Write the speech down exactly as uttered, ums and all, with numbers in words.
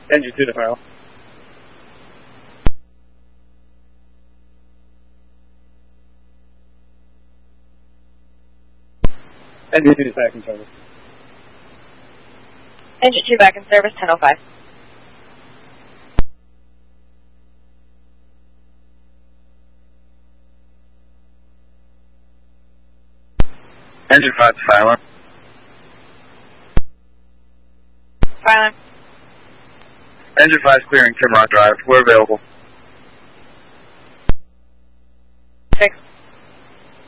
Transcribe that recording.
Engine two to file. Engine two to back in service. Engine two back in service, ten oh five. Engine five to silent. Silent. Engine five clearing Timrock Drive. We're available. Six.